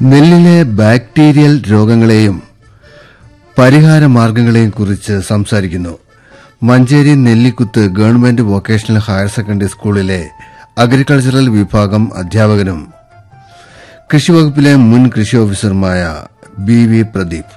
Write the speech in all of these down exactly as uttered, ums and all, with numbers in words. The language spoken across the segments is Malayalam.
നെല്ലിലെ ബാക്ടീരിയൽ രോഗങ്ങളെയും പരിഹാര മാർഗങ്ങളെയും കുറിച്ച് സംസാരിക്കുന്നു. Manjeri Nellikuth government vocational higher secondary സ്കൂളിലെ അഗ്രികൾച്ചറൽ വിഭാഗം അധ്യാപകനും കൃഷിവകുപ്പിലെ മുൻ കൃഷി ഓഫീസറുമായ ബി വി പ്രദീപ്.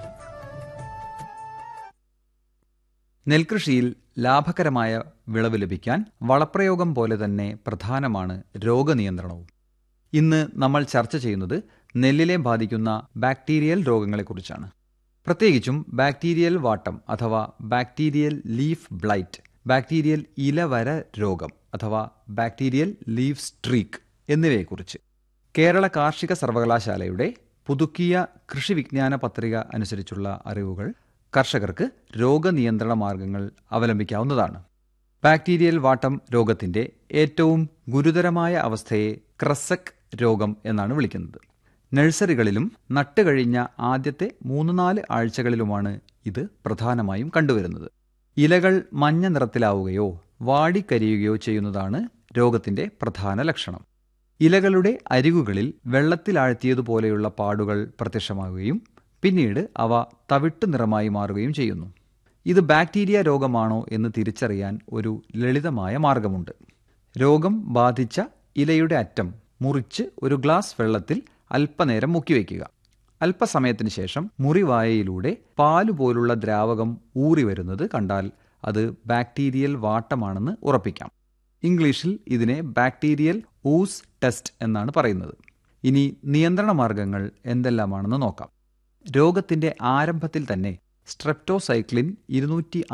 നെൽകൃഷിയിൽ ലാഭകരമായ വിളവ് ലഭിക്കാൻ വളപ്രയോഗം പോലെ തന്നെ പ്രധാനമാണ് രോഗനിയന്ത്രണവും. ഇന്ന് നമ്മൾ ചർച്ച ചെയ്യുന്നത് നെല്ലിലെ ബാധിക്കുന്ന ബാക്ടീരിയൽ രോഗങ്ങളെക്കുറിച്ചാണ്. പ്രത്യേകിച്ചും ബാക്ടീരിയൽ വാട്ടം അഥവാ ബാക്ടീരിയൽ ലീഫ് ബ്ലൈറ്റ്, ബാക്ടീരിയൽ ഇലവര രോഗം അഥവാ ബാക്ടീരിയൽ ലീഫ് സ്ട്രീക്ക് എന്നിവയെക്കുറിച്ച്. കേരള കാർഷിക സർവകലാശാലയുടെ പുതുക്കിയ കൃഷി വിജ്ഞാന പത്രിക അനുസരിച്ചുള്ള അറിവുകൾ കർഷകർക്ക് രോഗനിയന്ത്രണ മാർഗങ്ങൾ അവലംബിക്കാവുന്നതാണ്. ബാക്ടീരിയൽ വാട്ടം രോഗത്തിന്റെ ഏറ്റവും ഗുരുതരമായ അവസ്ഥയെ ക്രസക് രോഗം എന്നാണ് വിളിക്കുന്നത്. നഴ്സറികളിലും നട്ടുകഴിഞ്ഞ ആദ്യത്തെ മൂന്ന് നാല് ആഴ്ചകളിലുമാണ് ഇത് പ്രധാനമായും കണ്ടുവരുന്നത്. ഇലകൾ മഞ്ഞ നിറത്തിലാവുകയോ വാടിക്കരിയുകയോ ചെയ്യുന്നതാണ് രോഗത്തിന്റെ പ്രധാന ലക്ഷണം. ഇലകളുടെ അരികുകളിൽ വെള്ളത്തിലാഴ്ത്തിയതുപോലെയുള്ള പാടുകൾ പ്രത്യക്ഷമാവുകയും പിന്നീട് അവ തവിട്ടു നിറമായി മാറുകയും ചെയ്യുന്നു. ഇത് ബാക്ടീരിയ രോഗമാണോ എന്ന് തിരിച്ചറിയാൻ ഒരു ലളിതമായ മാർഗമുണ്ട്. രോഗം ബാധിച്ച ഇലയുടെ അറ്റം മുറിച്ച് ഒരു ഗ്ലാസ് വെള്ളത്തിൽ അല്പനേരം മുക്കിവെക്കുക. അല്പസമയത്തിന് ശേഷം മുറിവായയിലൂടെ പാലുപോലുള്ള ദ്രാവകം ഊറി വരുന്നത് കണ്ടാൽ അത് ബാക്ടീരിയൽ വാട്ടമാണെന്ന് ഉറപ്പിക്കാം. ഇംഗ്ലീഷിൽ ഇതിനെ ബാക്ടീരിയൽ ഊസ് ടെസ്റ്റ് എന്നാണ് പറയുന്നത്. ഇനി നിയന്ത്രണ മാർഗങ്ങൾ എന്തെല്ലാമാണെന്ന് നോക്കാം. രോഗത്തിന്റെ ആരംഭത്തിൽ തന്നെ സ്ട്രെപ്റ്റോസൈക്ലിൻ ഇരുന്നൂറ്റി